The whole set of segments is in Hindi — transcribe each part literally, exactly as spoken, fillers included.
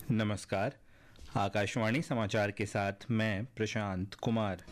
नमस्कार। आकाशवाणी समाचार के साथ मैं प्रशांत कुमार।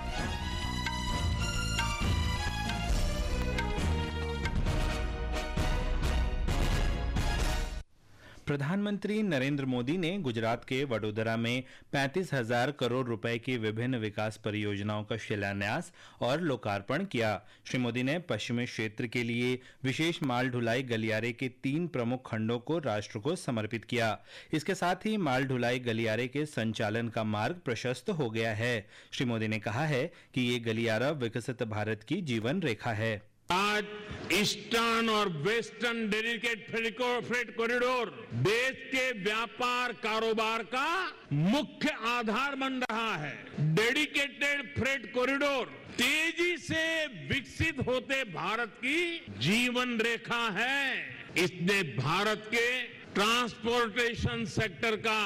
प्रधानमंत्री नरेंद्र मोदी ने गुजरात के वडोदरा में पैंतीस हजार करोड़ रुपए की विभिन्न विकास परियोजनाओं का शिलान्यास और लोकार्पण किया। श्री मोदी ने पश्चिमी क्षेत्र के लिए विशेष माल ढुलाई गलियारे के तीन प्रमुख खंडों को राष्ट्र को समर्पित किया। इसके साथ ही माल ढुलाई गलियारे के संचालन का मार्ग प्रशस्त हो गया है। श्री मोदी ने कहा है कि ये गलियारा विकसित भारत की जीवन रेखा है। आज ईस्टर्न और वेस्टर्न डेडिकेटेड फ्रेट कॉरिडोर देश के व्यापार कारोबार का मुख्य आधार बन रहा है। डेडिकेटेड फ्रेट कॉरिडोर तेजी से विकसित होते भारत की जीवन रेखा है। इसने भारत के ट्रांसपोर्टेशन सेक्टर का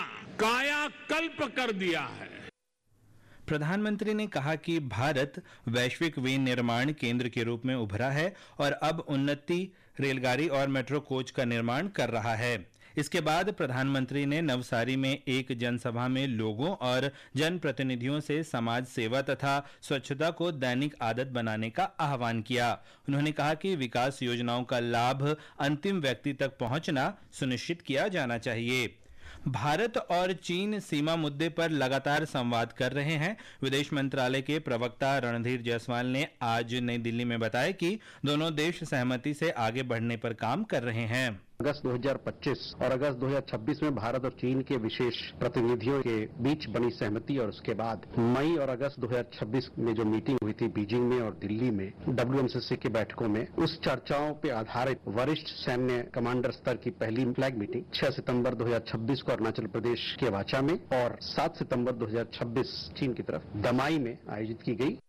कायाकल्प कर दिया है। प्रधानमंत्री ने कहा कि भारत वैश्विक विनिर्माण केंद्र के रूप में उभरा है और अब उन्नति रेलगाड़ी और मेट्रो कोच का निर्माण कर रहा है। इसके बाद प्रधानमंत्री ने नवसारी में एक जनसभा में लोगों और जनप्रतिनिधियों से समाज सेवा तथा स्वच्छता को दैनिक आदत बनाने का आह्वान किया। उन्होंने कहा कि विकास योजनाओं का लाभ अंतिम व्यक्ति तक पहुंचना सुनिश्चित किया जाना चाहिए। भारत और चीन सीमा मुद्दे पर लगातार संवाद कर रहे हैं। विदेश मंत्रालय के प्रवक्ता रणधीर जायसवाल ने आज नई दिल्ली में बताया कि दोनों देश सहमति से आगे बढ़ने पर काम कर रहे हैं। अगस्त दो हज़ार पच्चीस और अगस्त दो हज़ार छब्बीस में भारत और चीन के विशेष प्रतिनिधियों के बीच बनी सहमति और उसके बाद मई और अगस्त दो हज़ार छब्बीस में जो मीटिंग हुई थी बीजिंग में और दिल्ली में डब्ल्यूएमसीसी की बैठकों में, उस चर्चाओं पे आधारित वरिष्ठ सैन्य कमांडर स्तर की पहली फ्लैग मीटिंग छह सितंबर दो हज़ार छब्बीस को अरुणाचल प्रदेश के वाचा में और सात सितंबर दो हज़ार छब्बीस चीन की तरफ दमाई में आयोजित की गई।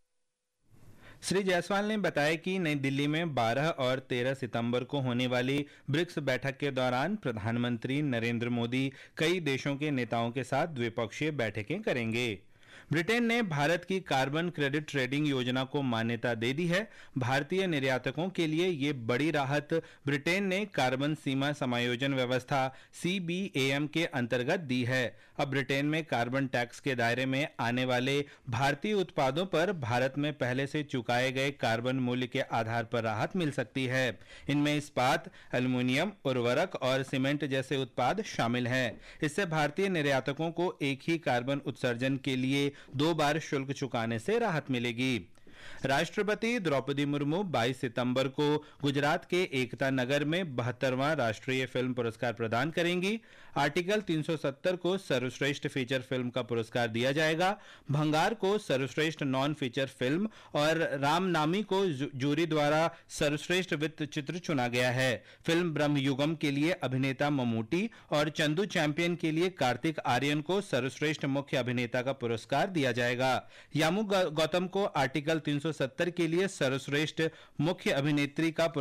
श्री जायसवाल ने बताया कि नई दिल्ली में बारह और तेरह सितंबर को होने वाली ब्रिक्स बैठक के दौरान प्रधानमंत्री नरेंद्र मोदी कई देशों के नेताओं के साथ द्विपक्षीय बैठकें करेंगे। ब्रिटेन ने भारत की कार्बन क्रेडिट ट्रेडिंग योजना को मान्यता दे दी है। भारतीय निर्यातकों के लिए ये बड़ी राहत ब्रिटेन ने कार्बन सीमा समायोजन व्यवस्था सी बी ए एम के अंतर्गत दी है। अब ब्रिटेन में कार्बन टैक्स के दायरे में आने वाले भारतीय उत्पादों पर भारत में पहले से चुकाए गए कार्बन मूल्य के आधार पर राहत मिल सकती है। इनमें इस्पात, एल्युमिनियम, उर्वरक और सीमेंट जैसे उत्पाद शामिल हैं। इससे भारतीय निर्यातकों को एक ही कार्बन उत्सर्जन के लिए दो बार शुल्क चुकाने से राहत मिलेगी। राष्ट्रपति द्रौपदी मुर्मू बाईस सितंबर को गुजरात के एकता नगर में बहत्तरवां राष्ट्रीय फिल्म पुरस्कार प्रदान करेंगी। आर्टिकल तीन सौ सत्तर को सर्वश्रेष्ठ फीचर फिल्म का पुरस्कार दिया जाएगा। भंगार को सर्वश्रेष्ठ नॉन फीचर फिल्म और रामनामी को जूरी द्वारा सर्वश्रेष्ठ वृत्त चित्र चुना गया है। फिल्म ब्रह्मयुगम के लिए अभिनेता ममूटी और चंदू चैंपियन के लिए कार्तिक आर्यन को सर्वश्रेष्ठ मुख्य अभिनेता का पुरस्कार दिया जाएगा। यामू गौतम को आर्टिकल तीन सौ सत्तर के लिए सर्वश्रेष्ठ मुख्य अभिनेत्री का